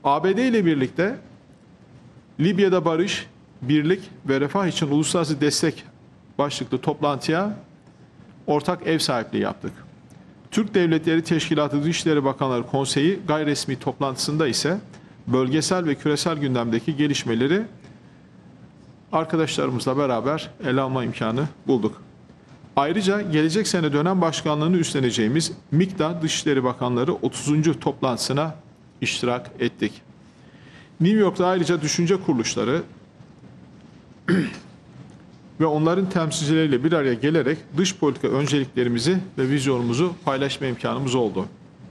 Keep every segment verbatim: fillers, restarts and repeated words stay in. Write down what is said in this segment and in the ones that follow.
A B D ile birlikte Libya'da barış, birlik ve refah için uluslararası destek başlıklı toplantıya ortak ev sahipliği yaptık. Türk Devletleri Teşkilatı Dışişleri Bakanları Konseyi gayri resmi toplantısında ise bölgesel ve küresel gündemdeki gelişmeleri arkadaşlarımızla beraber ele alma imkanı bulduk. Ayrıca gelecek sene dönem başkanlığını üstleneceğimiz MİKTA Dışişleri Bakanları otuzuncu toplantısına iştirak ettik. New York'ta ayrıca düşünce kuruluşları ve onların temsilcileriyle bir araya gelerek dış politika önceliklerimizi ve vizyonumuzu paylaşma imkanımız oldu.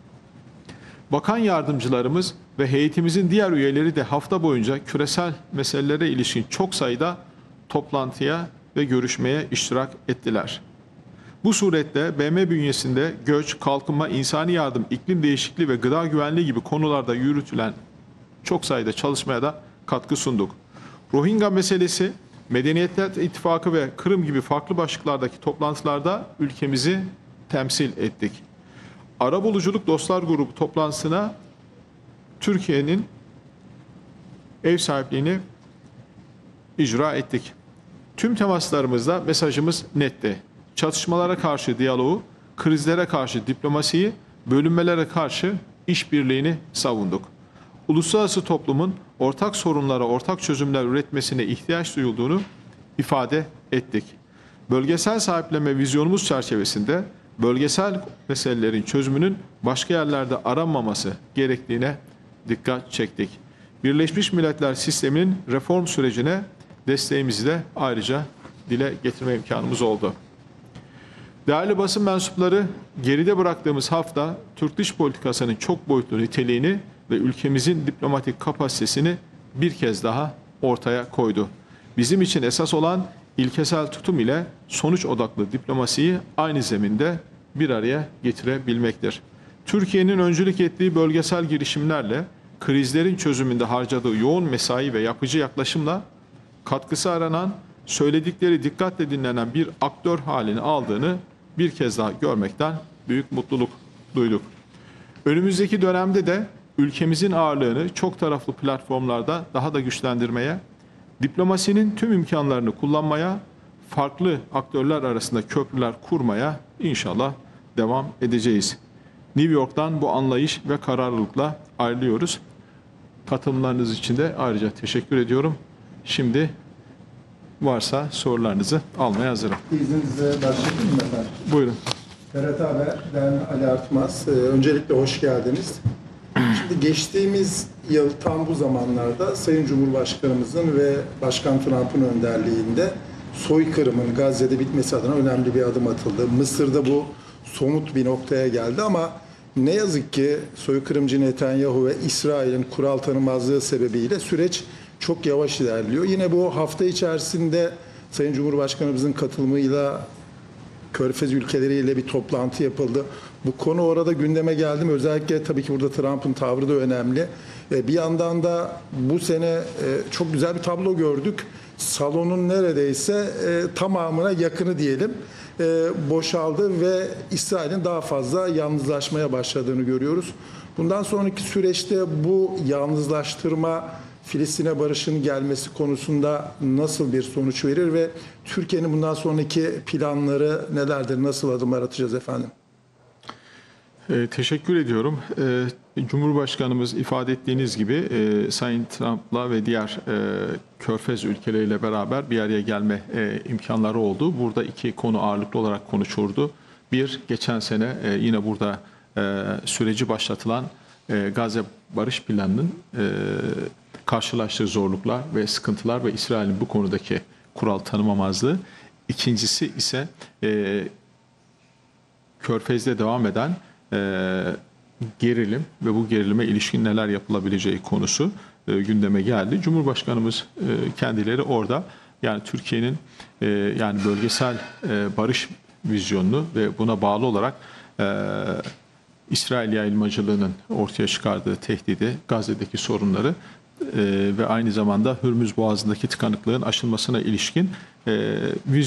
Bakan yardımcılarımız ve heyetimizin diğer üyeleri de hafta boyunca küresel meselelere ilişkin çok sayıda toplantıya ve görüşmeye iştirak ettiler. Bu suretle B M bünyesinde göç, kalkınma, insani yardım, iklim değişikliği ve gıda güvenliği gibi konularda yürütülen çok sayıda çalışmaya da katkı sunduk. Rohingya meselesi, Medeniyetler İttifakı ve Kırım gibi farklı başlıklardaki toplantılarda ülkemizi temsil ettik. Arabuluculuk Dostlar Grubu toplantısına Türkiye'nin ev sahipliğini icra ettik. Tüm temaslarımızda mesajımız netti. Çatışmalara karşı diyaloğu, krizlere karşı diplomasiyi, bölünmelere karşı işbirliğini savunduk. Uluslararası toplumun ortak sorunlara ortak çözümler üretmesine ihtiyaç duyulduğunu ifade ettik. Bölgesel sahiplenme vizyonumuz çerçevesinde bölgesel meselelerin çözümünün başka yerlerde aranmaması gerektiğine dikkat çektik. Birleşmiş Milletler sisteminin reform sürecine desteğimizi de ayrıca dile getirme imkanımız oldu. Değerli basın mensupları, geride bıraktığımız hafta Türk dış politikasının çok boyutlu niteliğini ve ülkemizin diplomatik kapasitesini bir kez daha ortaya koydu. Bizim için esas olan ilkesel tutum ile sonuç odaklı diplomasiyi aynı zeminde bir araya getirebilmektir. Türkiye'nin öncülük ettiği bölgesel girişimlerle, krizlerin çözümünde harcadığı yoğun mesai ve yapıcı yaklaşımla katkısı aranan, söyledikleri dikkatle dinlenen bir aktör halini aldığını bir kez daha görmekten büyük mutluluk duyduk. Önümüzdeki dönemde de ülkemizin ağırlığını çok taraflı platformlarda daha da güçlendirmeye, diplomasinin tüm imkanlarını kullanmaya, farklı aktörler arasında köprüler kurmaya inşallah devam edeceğiz. New York'tan bu anlayış ve kararlılıkla ayrılıyoruz. Katılımlarınız için de ayrıca teşekkür ediyorum. Şimdi varsa sorularınızı almaya hazırım. İzninizle başlayayım mı efendim? Buyurun. T R T Haber, ben Ali Artmaz. Ee, öncelikle hoş geldiniz. Şimdi geçtiğimiz yıl tam bu zamanlarda Sayın Cumhurbaşkanımızın ve Başkan Trump'ın önderliğinde soykırımın Gazze'de bitmesi adına önemli bir adım atıldı. Mısır'da bu somut bir noktaya geldi ama ne yazık ki soykırımcı Netanyahu ve İsrail'in kural tanımazlığı sebebiyle süreç çok yavaş ilerliyor. Yine bu hafta içerisinde Sayın Cumhurbaşkanımızın katılımıyla Körfez ülkeleriyle bir toplantı yapıldı. Bu konu orada gündeme geldi mi? Özellikle tabii ki burada Trump'ın tavrı da önemli. Bir yandan da bu sene çok güzel bir tablo gördük. Salonun neredeyse tamamına yakını diyelim boşaldı ve İsrail'in daha fazla yalnızlaşmaya başladığını görüyoruz. Bundan sonraki süreçte bu yalnızlaştırma Filistin'e barışın gelmesi konusunda nasıl bir sonuç verir ve Türkiye'nin bundan sonraki planları nelerdir? Nasıl adımlar atacağız efendim? E, teşekkür ediyorum. E, Cumhurbaşkanımız ifade ettiğiniz gibi e, Sayın Trump'la ve diğer e, Körfez ülkeleriyle beraber bir araya gelme e, imkanları oldu. Burada iki konu ağırlıklı olarak konuşuldu. Bir, geçen sene e, yine burada e, süreci başlatılan e, Gazze Barış Planı'nın e, karşılaştığı zorluklar ve sıkıntılar ve İsrail'in bu konudaki kural tanımamazlığı. İkincisi ise e, Körfez'de devam eden e, gerilim ve bu gerilime ilişkin neler yapılabileceği konusu e, gündeme geldi. Cumhurbaşkanımız e, kendileri orada yani Türkiye'nin e, yani bölgesel e, barış vizyonunu ve buna bağlı olarak e, İsrail yayılmacılığının ortaya çıkardığı tehdidi, Gazze'deki sorunları Ee, ve aynı zamanda Hürmüz Boğazı'ndaki tıkanıklığın aşılmasına ilişkin e,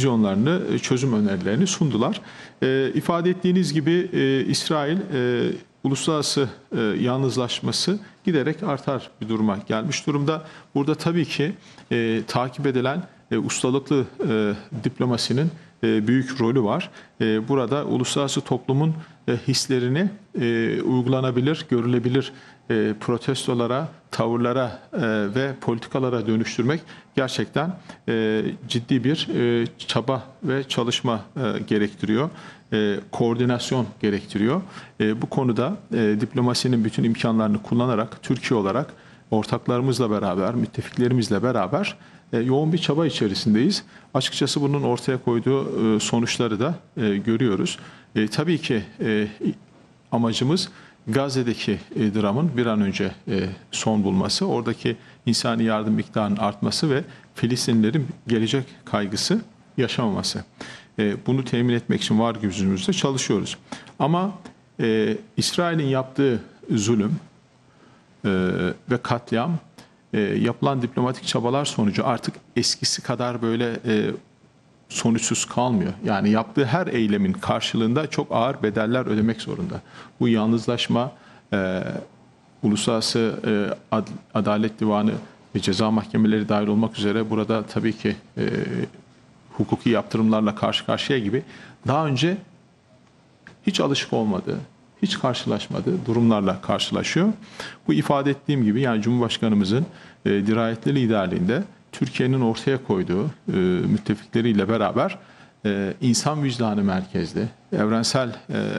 vizyonlarını, çözüm önerilerini sundular. E, ifade ettiğiniz gibi e, İsrail e, uluslararası e, yalnızlaşması giderek artar bir duruma gelmiş durumda. Burada tabii ki e, takip edilen e, ustalıklı e, diplomasinin e, büyük rolü var. E, burada uluslararası toplumun e, hislerini e, uygulanabilir, görülebilir e, protestolara, tavırlara e, ve politikalara dönüştürmek gerçekten e, ciddi bir e, çaba ve çalışma e, gerektiriyor. E, koordinasyon gerektiriyor. E, bu konuda e, diplomasinin bütün imkanlarını kullanarak Türkiye olarak ortaklarımızla beraber, müttefiklerimizle beraber e, yoğun bir çaba içerisindeyiz. Açıkçası bunun ortaya koyduğu e, sonuçları da e, görüyoruz. E, tabii ki e, amacımız Gazze'deki e, dramın bir an önce e, son bulması, oradaki insani yardım miktarının artması ve Filistinlilerin gelecek kaygısı yaşamaması. E, bunu temin etmek için var gücümüzle çalışıyoruz. Ama e, İsrail'in yaptığı zulüm e, ve katliam e, yapılan diplomatik çabalar sonucu artık eskisi kadar böyle e, sonuçsuz kalmıyor. Yani yaptığı her eylemin karşılığında çok ağır bedeller ödemek zorunda. Bu yalnızlaşma, e, Uluslararası e, Ad Adalet Divanı ve ceza mahkemeleri dahil olmak üzere burada tabii ki e, hukuki yaptırımlarla karşı karşıya gibi daha önce hiç alışık olmadığı, hiç karşılaşmadığı durumlarla karşılaşıyor. Bu ifade ettiğim gibi yani Cumhurbaşkanımızın e, dirayetli liderliğinde Türkiye'nin ortaya koyduğu e, müttefikleriyle beraber e, insan vicdanı merkezli, evrensel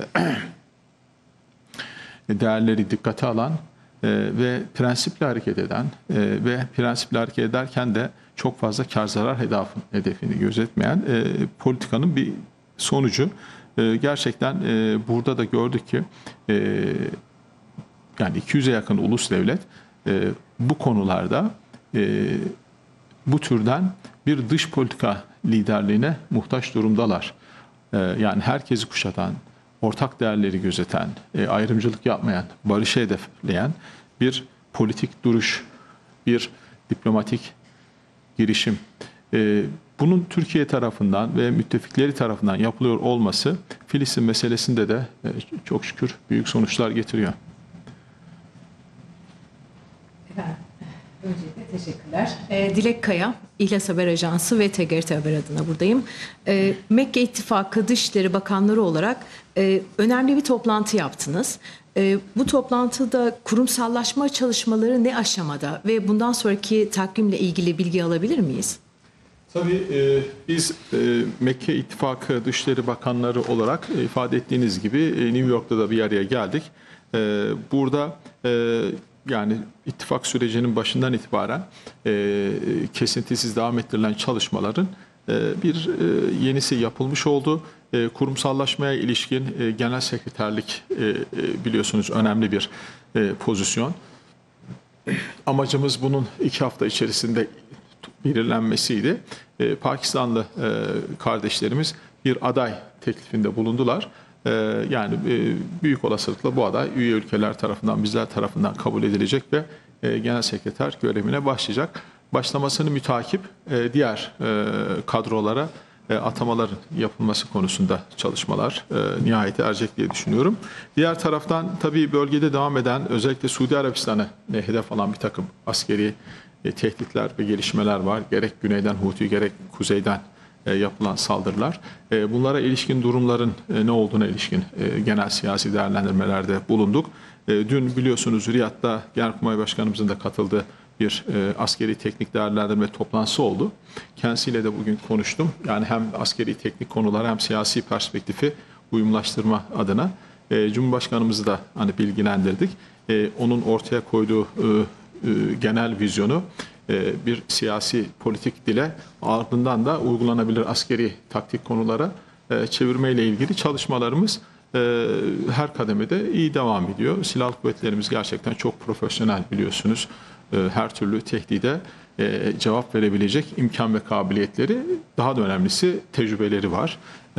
e, değerleri dikkate alan e, ve prensiple hareket eden e, ve prensiple hareket ederken de çok fazla kar zarar hedefini gözetmeyen e, politikanın bir sonucu. E, gerçekten e, burada da gördük ki e, yani iki yüze yakın ulus devlet e, bu konularda e, bu türden bir dış politika liderliğine muhtaç durumdalar. E, yani herkesi kuşatan, ortak değerleri gözeten, e, ayrımcılık yapmayan, barışı hedefleyen bir politik duruş, bir diplomatik girişim. E, bunun Türkiye tarafından ve müttefikleri tarafından yapılıyor olması Filistin meselesinde de e, çok şükür büyük sonuçlar getiriyor. Efendim, öncelikle teşekkürler. E, Dilek Kaya, İhlas Haber Ajansı ve T G R T Haber adına buradayım. E, Mekke İttifakı Dışişleri Bakanları olarak e, önemli bir toplantı yaptınız. E, bu toplantıda kurumsallaşma çalışmaları ne aşamada ve bundan sonraki takvimle ilgili bilgi alabilir miyiz? Tabii e, biz e, Mekke İttifakı Dışişleri Bakanları olarak e, ifade ettiğiniz gibi e, New York'ta da bir araya geldik. E, burada e, yani ittifak sürecinin başından itibaren e, kesintisiz devam ettirilen çalışmaların e, bir e, yenisi yapılmış oldu. E, kurumsallaşmaya ilişkin e, genel sekreterlik e, e, biliyorsunuz önemli bir e, pozisyon. Amacımız bunun iki hafta içerisinde belirlenmesiydi. Ee, Pakistanlı e, kardeşlerimiz bir aday teklifinde bulundular. Ee, yani e, büyük olasılıkla bu aday üye ülkeler tarafından, bizler tarafından kabul edilecek ve e, genel sekreter görevine başlayacak. Başlamasını mütakip e, diğer e, kadrolara e, atamaların yapılması konusunda çalışmalar e, nihayete erecek diye düşünüyorum. Diğer taraftan tabii bölgede devam eden özellikle Suudi Arabistan'a e, hedef alan bir takım askeri E, tehditler ve gelişmeler var. Gerek güneyden Huti gerek kuzeyden e, yapılan saldırılar. E, bunlara ilişkin durumların e, ne olduğuna ilişkin e, genel siyasi değerlendirmelerde bulunduk. E, dün biliyorsunuz Riyad'da Genelkurmay Başkanımızın da katıldığı bir e, askeri teknik değerlendirme toplantısı oldu. Kendisiyle de bugün konuştum. Yani hem askeri teknik konular hem siyasi perspektifi uyumlaştırma adına e, Cumhurbaşkanımızı da hani bilgilendirdik. E, onun ortaya koyduğu e, genel vizyonu bir siyasi politik dile ardından da uygulanabilir askeri taktik konulara çevirmeyle ilgili çalışmalarımız her kademede iyi devam ediyor. Silahlı kuvvetlerimiz gerçekten çok profesyonel biliyorsunuz. Her türlü tehdide cevap verebilecek imkan ve kabiliyetleri, daha da önemlisi tecrübeleri var.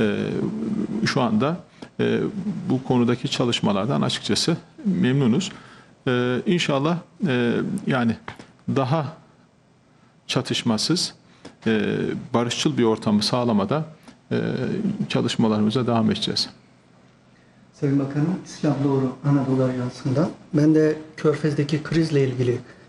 Şu anda bu konudaki çalışmalardan açıkçası memnunuz. Ee, inşallah e, yani daha çatışmasız, e, barışçıl bir ortamı sağlamada e, çalışmalarımıza devam edeceğiz. Sayın Bakanım, İslam Doğru Anadolu Ajansı'ndan. Ben de Körfez'deki krizle ilgili